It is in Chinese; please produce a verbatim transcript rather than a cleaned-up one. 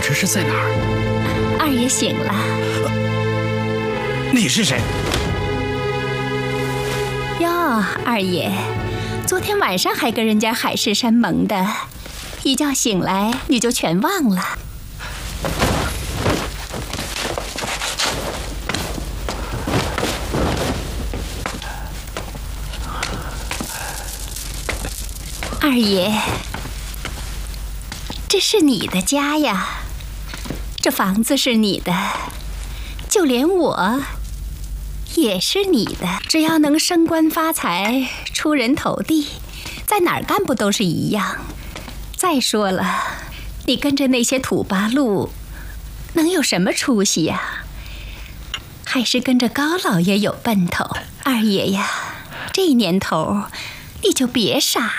这是在哪儿？ 二爷醒了。 你是谁？ 哟，二爷，昨天晚上还跟人家海誓山盟的，一觉醒来你就全忘了。二爷，这是你的家呀，这房子是你的，就连我也是你的。只要能升官发财、出人头地，在哪儿干不都是一样？再说了，你跟着那些土八路，能有什么出息呀？还是跟着高老爷有奔头。二爷呀，这年头你就别傻